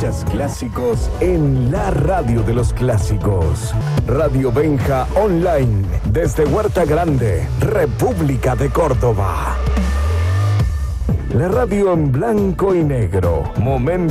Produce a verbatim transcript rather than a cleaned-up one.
escuchas clásicos en la radio de los clásicos. Radio Benja Online, desde Huerta Grande, República de Córdoba. La radio en blanco y negro. Momento